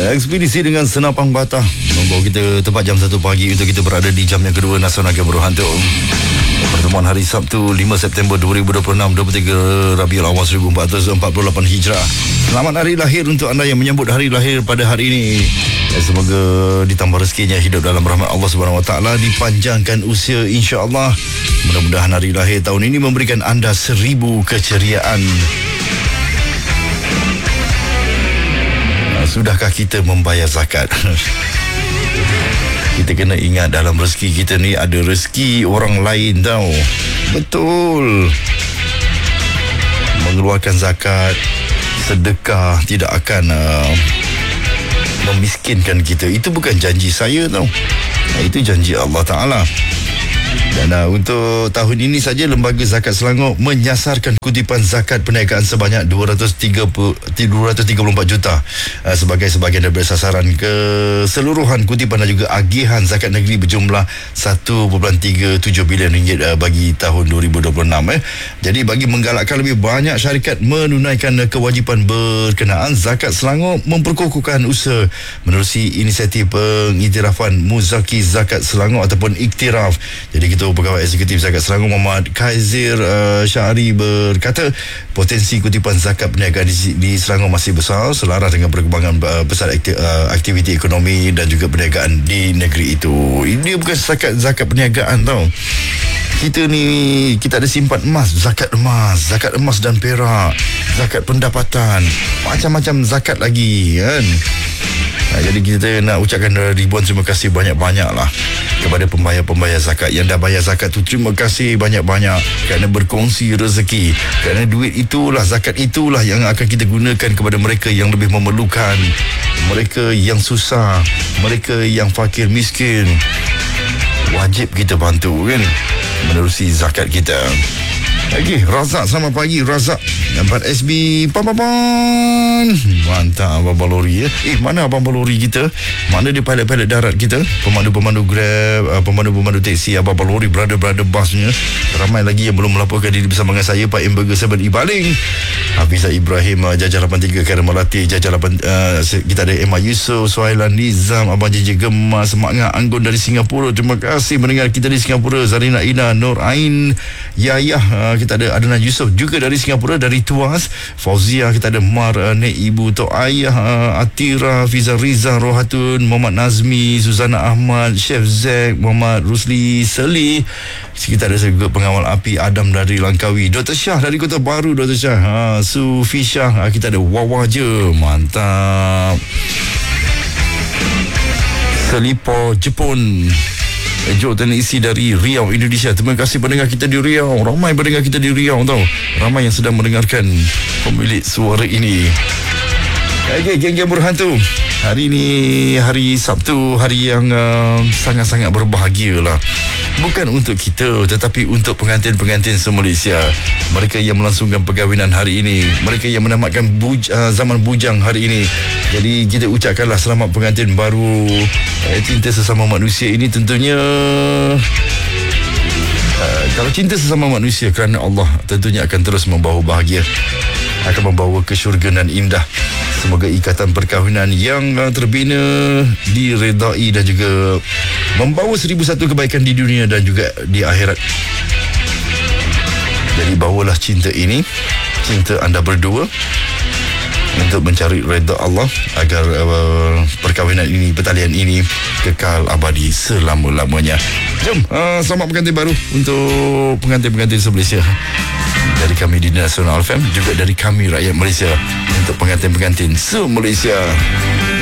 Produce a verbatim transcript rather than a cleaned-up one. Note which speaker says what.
Speaker 1: Ekspedisi dengan senapang Batah membawa kita tepat jam satu pagi untuk kita berada di jam yang kedua Nasional Game Berhantu. Pertemuan hari Sabtu lima September dua ribu dua puluh enam, dua puluh tiga Rabiul Awal seribu empat ratus empat puluh lapan Hijrah. Selamat hari lahir untuk anda yang menyambut hari lahir pada hari ini. Ya, semoga ditambah rezekinya, hidup dalam rahmat Allah Subhanahu Wa Taala, dipanjangkan usia insya-Allah. Mudah-mudahan hari lahir tahun ini memberikan anda seribu keceriaan. Sudahkah kita membayar zakat? Kita kena ingat dalam rezeki kita ni ada rezeki orang lain tau. Betul. Mengeluarkan zakat, sedekah tidak akan uh, memiskinkan kita. Itu bukan janji saya tau. Itu janji Allah Ta'ala. Dan uh, untuk tahun ini saja Lembaga Zakat Selangor menyasarkan kutipan zakat perniagaan sebanyak dua ratus tiga puluh empat juta uh, sebagai sebahagian daripada sasaran keseluruhan kutipan dan juga agihan zakat negeri berjumlah satu perpuluhan tiga tujuh bilion ringgit uh, bagi tahun dua ribu dua puluh enam. Eh. Jadi bagi menggalakkan lebih banyak syarikat menunaikan uh, kewajipan berkenaan, Zakat Selangor memperkukuhkan usaha menerusi inisiatif pengiktirafan Muzaki Zakat Selangor ataupun iktiraf. Jadi kita Pegawai Eksekutif Zakat Selangor Muhammad Khaizir uh, Syahri berkata potensi kutipan zakat perniagaan di, di Selangor masih besar selaras dengan perkembangan uh, besar akti, uh, aktiviti ekonomi dan juga perniagaan di negeri itu. Ini bukan zakat zakat perniagaan tau. Kita ni kita ada simpan emas, zakat emas, zakat emas dan perak, zakat pendapatan, macam-macam zakat lagi kan. Nah, jadi kita nak ucapkan ribuan terima kasih banyak-banyak lah kepada pembayar-pembayar zakat yang dah bayar zakat tu. Terima kasih banyak-banyak kerana berkongsi rezeki, kerana duit itulah, zakat itulah yang akan kita gunakan kepada mereka yang lebih memerlukan, mereka yang susah, mereka yang fakir miskin. Wajib kita bantu kan menerusi zakat kita. Okey, Razak, selamat pagi Razak. empat S B Pampapan. Mantap Abang Balori ya. Eh, mana Abang Balori kita? Mana dia pilot-pilot darat kita? Pemandu-pemandu Grab, uh, pemandu-pemandu teksi Abang Balori, brother-brother busnya. Ramai lagi yang belum melaporkan diri bersama dengan saya, Pak Emburger Seven Ibaling, Hafizah Ibrahim, uh, Jajah lapan tiga Karen Melati, Jajah lapan, uh, kita ada Emma Yusof, Suhailan Nizam, Abang J J Gemma, Semangat Anggun dari Singapura. Terima kasih mendengar kita di Singapura. Zarina Ina, Nur Ain, Yayah, uh, kita ada Adnan Yusof juga dari Singapura, dari Tuas. Fauzia, kita ada Mar, uh, Nek Ibu, Tok Ayah, uh, Atira, Fiza Riza, Rohatun, Muhammad Nazmi, Suzana Ahmad, Chef Zek, Muhammad Rusli Seli. Kita ada juga pengawal api Adam dari Langkawi, Doktor Syah dari Kota Baru, Doktor Syah, ha, Sufi Syah, uh, kita ada Wawa je, mantap. Selipor Jepun, Ejo dan isi dari Riau, Indonesia. Terima kasih pendengar kita di Riau. Ramai pendengar kita di Riau tau. Ramai yang sedang mendengarkan pemilik suara ini. Okey, geng-geng berhantu. Hari ini hari Sabtu, hari yang uh, sangat-sangat berbahagia lah. Bukan untuk kita, tetapi untuk pengantin-pengantin se-Malaysia. Mereka yang melangsungkan perkahwinan hari ini, mereka yang menamatkan buj, uh, zaman bujang hari ini. Jadi kita ucapkanlah selamat pengantin baru. eh, Cinta sesama manusia ini tentunya uh, kalau cinta sesama manusia kerana Allah, tentunya akan terus membawa bahagia, akan membawa ke syurga nan indah. Semoga ikatan perkahwinan yang terbina diredai dan juga membawa seribu satu kebaikan di dunia dan juga di akhirat. Jadi bawalah cinta ini, cinta anda berdua, untuk mencari redha Allah agar uh, perkahwinan ini, pertalian ini kekal abadi selama-lamanya. Jom, uh, selamat pengantin baru untuk pengantin-pengantin se-Malaysia. Dari kami di Nasional F M, juga dari kami rakyat Malaysia, untuk pengantin-pengantin se-Malaysia.